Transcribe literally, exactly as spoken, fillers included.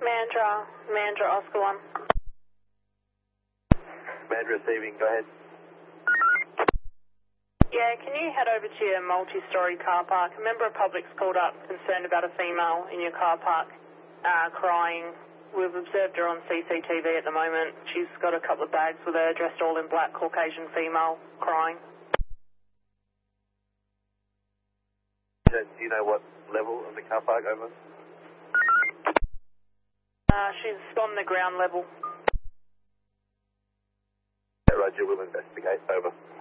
Mandra, Mandra, Oscar one. Mandra receiving, go ahead. Yeah, can you head over to your multi-storey car park? A member of public's called up concerned about a female in your car park uh, crying. We've observed her on C C T V at the moment. She's got a couple of bags with her, dressed all in black, Caucasian female, crying. Do you know what level of the car park over? Uh, she's on the ground level. Roger, we'll investigate, over.